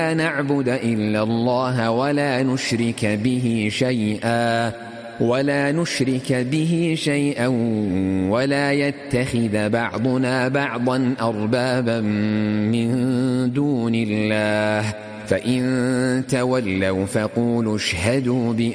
نعبد إلا الله ولا نشرك به شيئا ولا يتخذ بعضنا بعضا أربابا من دون الله فإن تولوا فقولوا اشهدوا